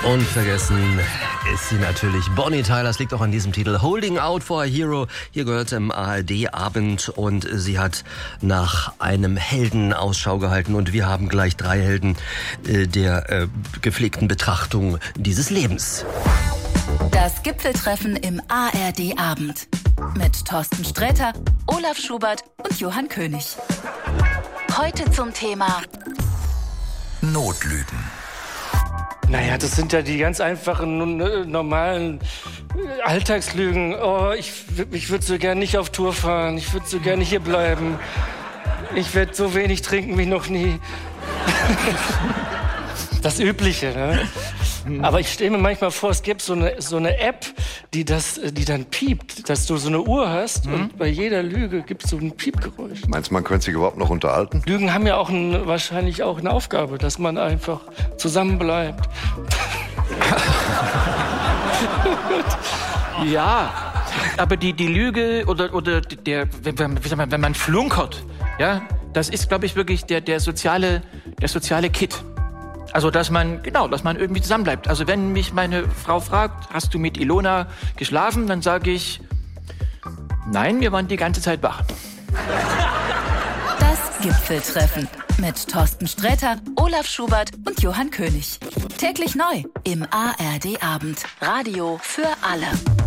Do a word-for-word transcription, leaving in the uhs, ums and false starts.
Unvergessen ist sie natürlich. Bonnie Tyler, das liegt auch an diesem Titel. Holding Out for a Hero. Hier gehört im A R D-Abend und sie hat nach einem Helden Ausschau gehalten. Und wir haben gleich drei Helden äh, der äh, gepflegten Betrachtung dieses Lebens. Das Gipfeltreffen im A R D-Abend. Mit Thorsten Sträter, Olaf Schubert und Johann König. Heute zum Thema Notlügen. Naja, das sind ja die ganz einfachen, normalen Alltagslügen. Oh, ich, ich würde so gern nicht auf Tour fahren. Ich würde so gerne hier bleiben. Ich werde so wenig trinken wie noch nie. Das Übliche, ne? Aber ich stelle mir manchmal vor, es gibt so eine, so eine App, die, das, die dann piept, dass du so eine Uhr hast mhm. und bei jeder Lüge gibt es so ein Piepgeräusch. Meinst du, man könnte sich überhaupt noch unterhalten? Lügen haben ja auch ein, wahrscheinlich auch eine Aufgabe, dass man einfach zusammenbleibt. Ja, aber die, die Lüge oder, oder der, wenn, wie sagt man, wenn man flunkert, ja, das ist, glaube ich, wirklich der, der, soziale, der soziale Kit. Also, dass man, genau, dass man irgendwie zusammenbleibt. Also, wenn mich meine Frau fragt, hast du mit Ilona geschlafen, dann sage ich, nein, wir waren die ganze Zeit wach. Das Gipfeltreffen mit Thorsten Sträter, Olaf Schubert und Johann König. Täglich neu im A R D-Abend. Radio für alle.